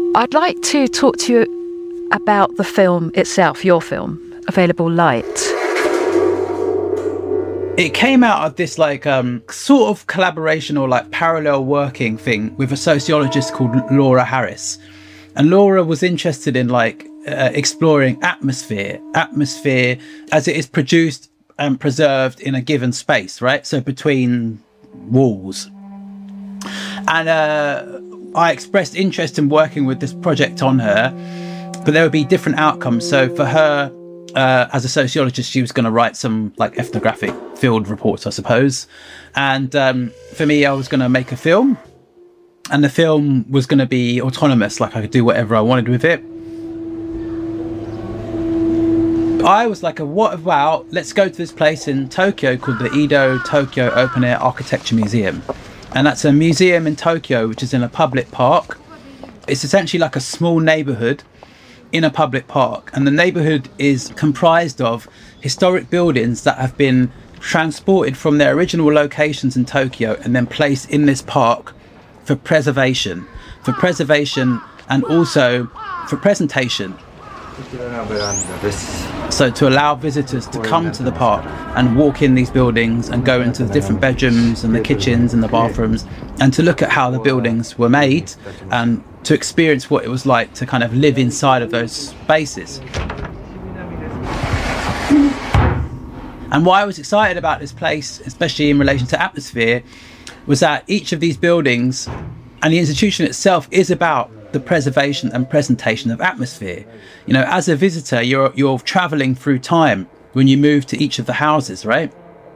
I'd like to talk to you about the film itself, your film, Available Light. It came out of this sort of collaboration or like parallel working thing with a sociologist called Laura Harris. And Laura was interested in exploring atmosphere as it is produced and preserved in a given space, right? So between walls. And I expressed interest in working with this project on her, but there would be different outcomes. So for her, as a sociologist, she was going to write some ethnographic field reports, I suppose. And for me, I was going to make a film, and the film was going to be autonomous, I could do whatever I wanted with it. I was like, what about, let's go to this place in Tokyo called the Edo Tokyo Open Air Architecture Museum. And that's a museum in Tokyo, which is in a public park. It's essentially like a small neighborhood in a public park. And the neighborhood is comprised of historic buildings that have been transported from their original locations in Tokyo and then placed in this park for preservation and also for presentation. So to allow visitors to come to the park and walk in these buildings and go into the different bedrooms and the kitchens and the bathrooms and to look at how the buildings were made and to experience what it was like to kind of live inside of those spaces. And why I was excited about this place, especially in relation to atmosphere, was that each of these buildings and the institution itself is about the preservation and presentation of atmosphere. You know, as a visitor, you're traveling through time when you move to each of the houses, right?